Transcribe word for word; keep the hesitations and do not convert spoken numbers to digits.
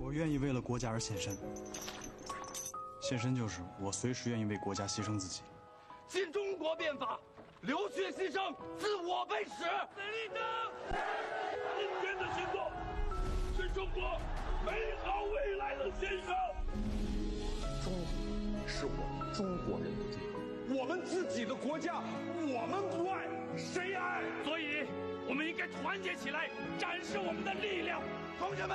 我愿意为了国家而献身，献身就是我随时愿意为国家牺牲自己。 新中国变法，流血牺牲，自我背耻。死立正！今天的行动是中国美好未来的献上。 中是我们中国人的地方， 我们自己的国家，我们不爱，谁爱？所以，我们应该团结起来，展示我们的力量。同学们，